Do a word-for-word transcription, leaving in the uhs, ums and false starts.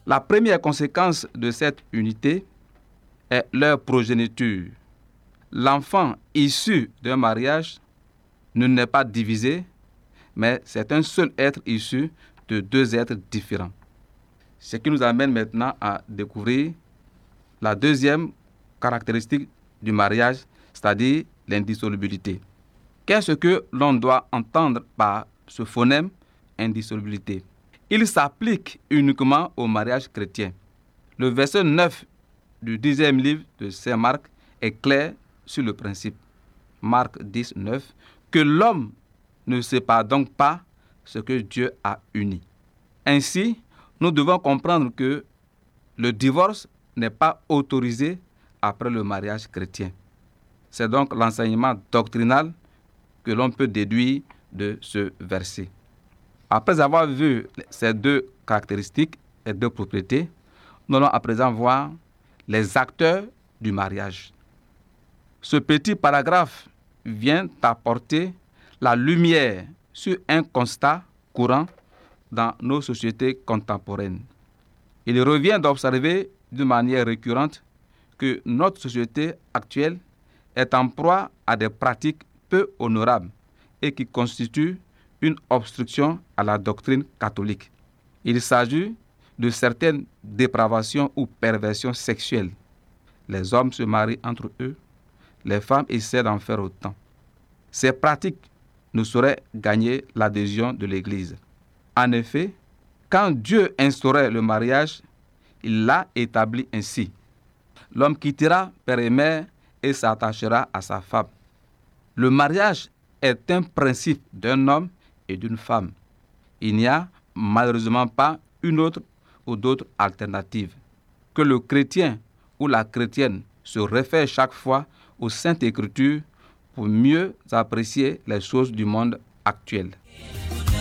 La première conséquence de cette unité est leur progéniture. L'enfant issu d'un mariage ne naît pas divisé, mais c'est un seul être issu de deux êtres différents. Ce qui nous amène maintenant à découvrir la deuxième caractéristique du mariage, c'est-à-dire l'indissolubilité. Qu'est-ce que l'on doit entendre par ce phonème indissolubilité? Il s'applique uniquement au mariage chrétien. Le verset neuf du dixième livre de Saint Marc est clair sur le principe. Marc dix, neuf, que l'homme ne sépare donc pas ce que Dieu a uni. Ainsi, nous devons comprendre que le divorce n'est pas autorisé après le mariage chrétien. C'est donc l'enseignement doctrinal que l'on peut déduire de ce verset. Après avoir vu ces deux caractéristiques et deux propriétés, nous allons à présent voir les acteurs du mariage. Ce petit paragraphe vient apporter la lumière sur un constat courant dans nos sociétés contemporaines. Il revient d'observer d'une manière récurrente que notre société actuelle est en proie à des pratiques peu honorables et qui constituent une obstruction à la doctrine catholique. Il s'agit de certaines dépravations ou perversions sexuelles. Les hommes se marient entre eux, les femmes essaient d'en faire autant. Ces pratiques ne sauraient gagner l'adhésion de l'Église. En effet, quand Dieu instaurait le mariage, il l'a établi ainsi. L'homme quittera père et mère et s'attachera à sa femme. Le mariage est un principe d'un homme et d'une femme. Il n'y a malheureusement pas une autre ou d'autres alternatives. Que le chrétien ou la chrétienne se réfère chaque fois aux Saintes Écritures pour mieux apprécier les choses du monde actuel.